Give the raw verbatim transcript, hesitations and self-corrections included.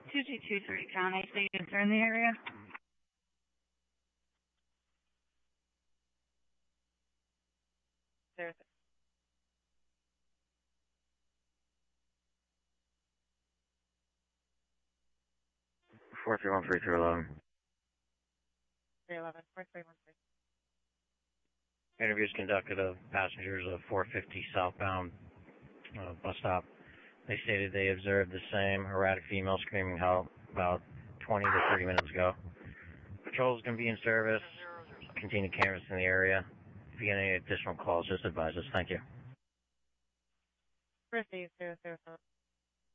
two two two three County, so you are in the area? There's four three one three three eleven. three eleven, four three one three. Interviews conducted of passengers of four fifty southbound uh, bus stop. They stated they observed the same erratic female screaming help about twenty to thirty minutes ago. Patrol is going to be in service. Continue cameras in the area. If you get any additional calls, just advise us. Thank you. Received, zero zero seven.